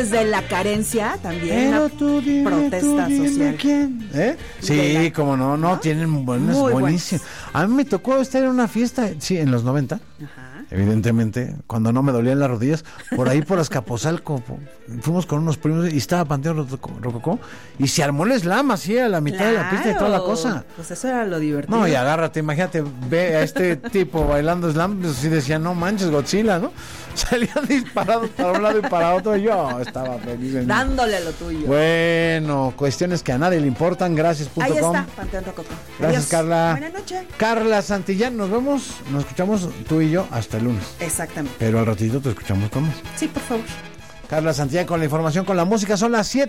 Desde la carencia también. Pero una tú dime, protesta social. ¿Quién? Sí, como no, tienen buenos, buenísimos. A mí me tocó estar en una fiesta, sí, en los 90. Ajá. Evidentemente, cuando no me dolían las rodillas, por ahí por Azcapotzalco, fuimos con unos primos y estaba Panteón Rococó y se armó el slam así a la mitad de la pista y toda la cosa. Pues eso era lo divertido. No, y agárrate, imagínate, ve a este tipo bailando slam, pues sí decía, no manches, Godzilla, ¿no? Salían disparados para un lado y para otro, y yo estaba feliz. Dándole lo tuyo. Bueno, cuestiones que a nadie le importan, gracias.com. Ahí está, Panteón Rococó. Gracias, Carla. Buenas noches. Carla Santillán, nos vemos, nos escuchamos tú y yo hasta el lunes. Exactamente. Pero al ratito te escuchamos con más. Sí, por favor. Carla Santillán con la información, con la música, son las 7.